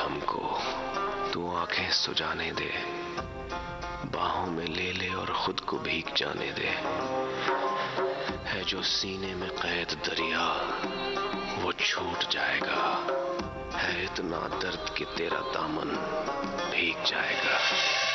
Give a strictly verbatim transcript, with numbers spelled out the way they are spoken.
हमको, तू आंखें सुजाने दे, बाहों में ले ले और खुद को भीग जाने दे। है जो सीने में कैद दरिया, वो छूट जाएगा। है इतना दर्द कि तेरा दामन भीग जाएगा।